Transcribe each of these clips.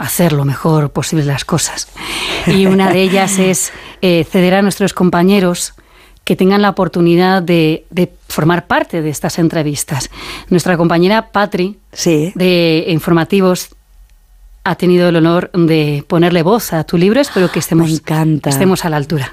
hacer lo mejor posible las cosas. Y una de ellas es ceder a nuestros compañeros que tengan la oportunidad de formar parte de estas entrevistas. Nuestra compañera Patri, sí, de Informativos, ha tenido el honor de ponerle voz a tu libro. Espero que estemos a la altura.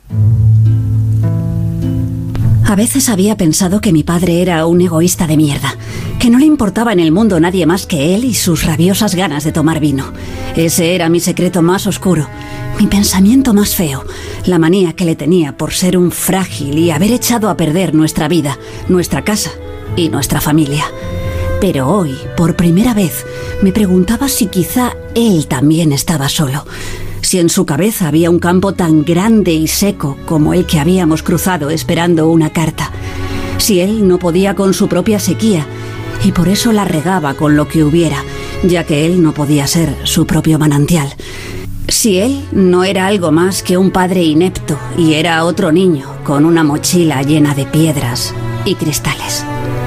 A veces había pensado que mi padre era un egoísta de mierda, que no le importaba en el mundo nadie más que él y sus rabiosas ganas de tomar vino. Ese era mi secreto más oscuro, mi pensamiento más feo, la manía que le tenía por ser un frágil y haber echado a perder nuestra vida, nuestra casa y nuestra familia. Pero hoy, por primera vez, me preguntaba si quizá él también estaba solo. Si en su cabeza había un campo tan grande y seco como el que habíamos cruzado esperando una carta. Si él no podía con su propia sequía y por eso la regaba con lo que hubiera, ya que él no podía ser su propio manantial. Si él no era algo más que un padre inepto y era otro niño con una mochila llena de piedras y cristales.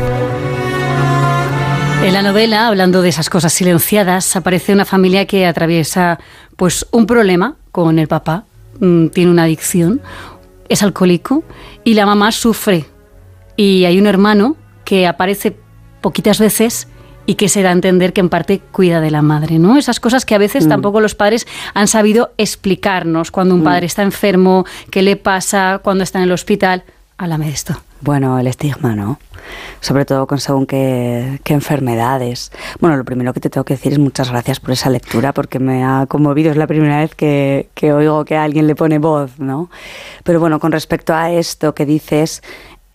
En la novela, hablando de esas cosas silenciadas, aparece una familia que atraviesa pues un problema con el papá. Tiene una adicción, es alcohólico y la mamá sufre. Y hay un hermano que aparece poquitas veces y que se da a entender que en parte cuida de la madre, ¿no? Esas cosas que a veces tampoco los padres han sabido explicarnos. Cuando un padre está enfermo, qué le pasa, cuando está en el hospital. Háblame de esto. Bueno, el estigma, ¿no? Sobre todo con según qué enfermedades. Bueno, lo primero que te tengo que decir es muchas gracias por esa lectura, porque me ha conmovido. Es la primera vez que oigo que alguien le pone voz, ¿no? Pero bueno, con respecto a esto que dices,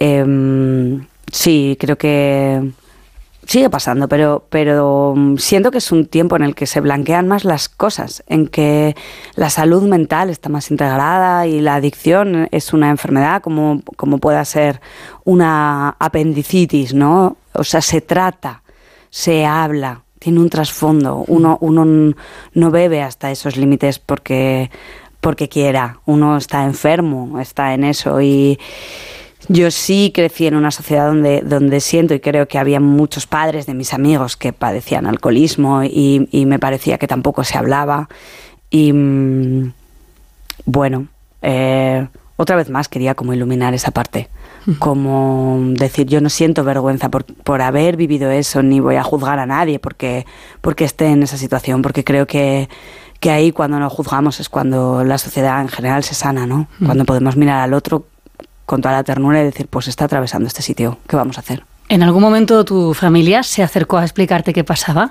sí, creo que sigue pasando, pero siento que es un tiempo en el que se blanquean más las cosas, en que la salud mental está más integrada y la adicción es una enfermedad como pueda ser una apendicitis, ¿no? O sea, se trata, se habla, tiene un trasfondo. Uno no bebe hasta esos límites porque quiera. Uno está enfermo, está en eso. Y yo sí crecí en una sociedad donde siento y creo que había muchos padres de mis amigos que padecían alcoholismo y me parecía que tampoco se hablaba. Y bueno, otra vez más quería como iluminar esa parte. Como decir, yo no siento vergüenza por haber vivido eso, ni voy a juzgar a nadie porque esté en esa situación, porque creo que ahí cuando nos juzgamos es cuando la sociedad en general se sana, ¿no? Cuando podemos mirar al otro con toda la ternura y decir, pues está atravesando este sitio, ¿qué vamos a hacer? ¿En algún momento tu familia se acercó a explicarte qué pasaba?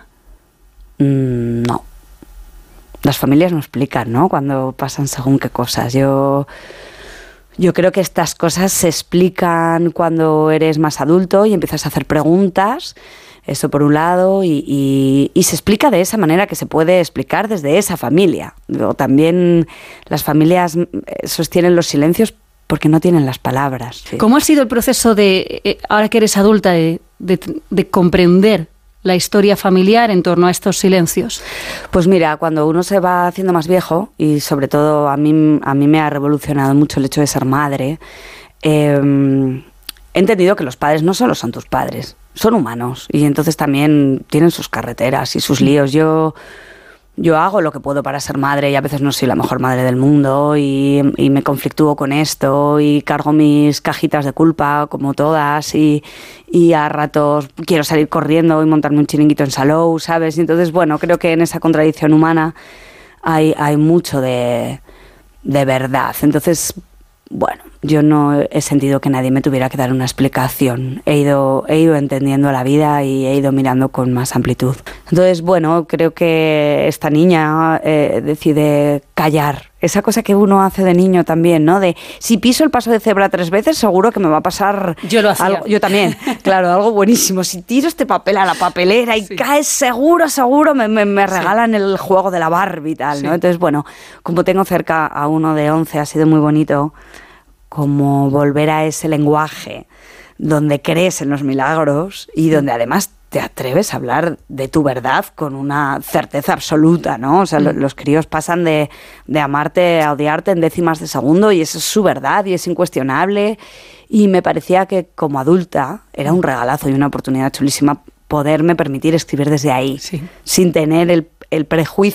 No. Las familias no explican, ¿no? Cuando pasan según qué cosas. Yo creo que estas cosas se explican cuando eres más adulto y empiezas a hacer preguntas, eso por un lado, y se explica de esa manera que se puede explicar desde esa familia. O también las familias sostienen los silencios porque no tienen las palabras. ¿Sí? ¿Cómo ha sido el proceso ahora que eres adulta, de comprender la historia familiar en torno a estos silencios? Pues mira, cuando uno se va haciendo más viejo, y sobre todo a mí me ha revolucionado mucho el hecho de ser madre, he entendido que los padres no solo son tus padres, son humanos, y entonces también tienen sus carreteras y sus líos. Yo hago lo que puedo para ser madre y a veces no soy la mejor madre del mundo y me conflictúo con esto y cargo mis cajitas de culpa como todas y a ratos quiero salir corriendo y montarme un chiringuito en Salou, ¿sabes? Y entonces, bueno, creo que en esa contradicción humana hay mucho de verdad. Entonces, bueno, yo no he sentido que nadie me tuviera que dar una explicación. He ido entendiendo la vida y he ido mirando con más amplitud. Entonces, bueno, creo que esta niña decide callar. Esa cosa que uno hace de niño también, ¿no? De si piso el paso de cebra 3 veces, seguro que me va a pasar... Yo lo hacía. Yo también, claro, algo buenísimo. Si tiro este papel a la papelera y cae seguro, me regalan el juego de la Barbie y tal, ¿no? Entonces, bueno, como tengo cerca a uno de 11, ha sido muy bonito como volver a ese lenguaje donde crees en los milagros y donde además te atreves a hablar de tu verdad con una certeza absoluta, ¿no? O sea, los críos pasan de amarte a odiarte en décimas de segundo y esa es su verdad y es incuestionable. Y me parecía que como adulta era un regalazo y una oportunidad chulísima poderme permitir escribir desde ahí, sin tener el prejuicio